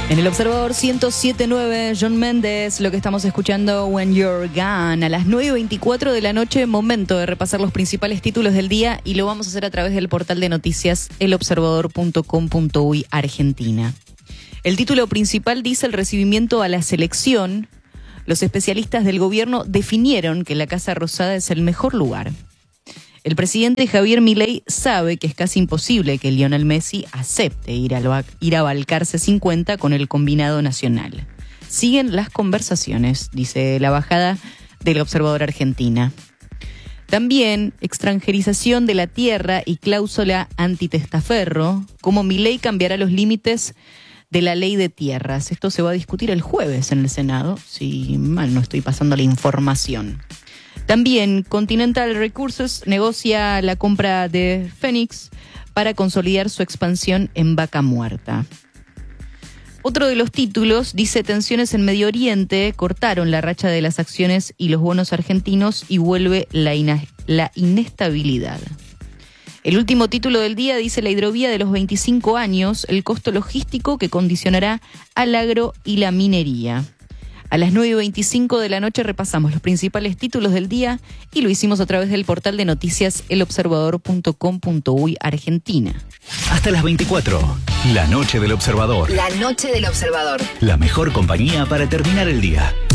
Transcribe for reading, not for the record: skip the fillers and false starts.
En el Observador 107.9, John Méndez, lo que estamos escuchando, When You're Gone, a las 9:24 de la noche, momento de repasar los principales títulos del día y lo vamos a hacer a través del portal de noticias elobservador.com.uy Argentina. El título principal dice: el recibimiento a la selección. Los especialistas del gobierno definieron que la Casa Rosada es el mejor lugar. El presidente Javier Milei sabe que es casi imposible que Lionel Messi acepte ir a Balcarce 50 con el combinado nacional. Siguen las conversaciones, dice la bajada del Observador Argentina. También extranjerización de la tierra y cláusula antitestaferro, cómo Milei cambiará los límites de la ley de tierras. Esto se va a discutir el jueves en el Senado, si mal no estoy pasando la información. También Continental Recursos negocia la compra de Fénix para consolidar su expansión en Vaca Muerta. Otro de los títulos dice: tensiones en Medio Oriente cortaron la racha de las acciones y los bonos argentinos y vuelve la inestabilidad. El último título del día dice: la hidrovía de los 25 años, el costo logístico que condicionará al agro y la minería. A las 9:25 de la noche repasamos los principales títulos del día y lo hicimos a través del portal de noticias elobservador.com.uy Argentina. Hasta las 24, la noche del Observador. La noche del Observador. La mejor compañía para terminar el día.